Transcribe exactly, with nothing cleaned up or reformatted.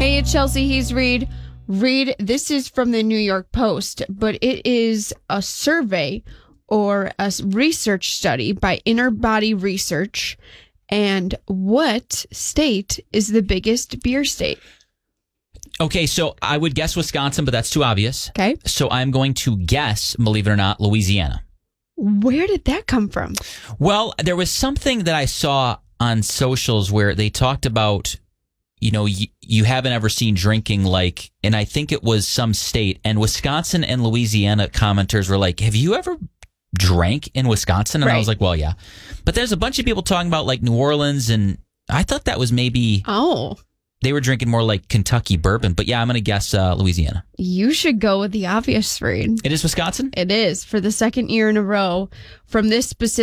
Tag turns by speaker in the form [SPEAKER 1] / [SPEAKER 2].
[SPEAKER 1] Hey, it's Chelsea. He's Reed. Reed, this is from the New York Post, but it is a survey or a s- research study by Inner Body Research. And what state is the biggest beer state?
[SPEAKER 2] Okay, so I would guess Wisconsin, but that's too obvious.
[SPEAKER 1] Okay.
[SPEAKER 2] So I'm going to guess, believe it or not, Louisiana.
[SPEAKER 1] Where did that come from?
[SPEAKER 2] Well, there was something that I saw on socials where they talked about, you know, you, you haven't ever seen drinking like, and I think it was some state, and Wisconsin and Louisiana commenters were like, have you ever drank in Wisconsin? And
[SPEAKER 1] Right.
[SPEAKER 2] I was like, well, yeah. But there's a bunch of people talking about like New Orleans, and I thought that was maybe...
[SPEAKER 1] Oh.
[SPEAKER 2] They were drinking more like Kentucky bourbon, but yeah, I'm going to guess uh, Louisiana.
[SPEAKER 1] You should go with the obvious, Reed.
[SPEAKER 2] It is Wisconsin?
[SPEAKER 1] It is, for the second year in a row, from this specific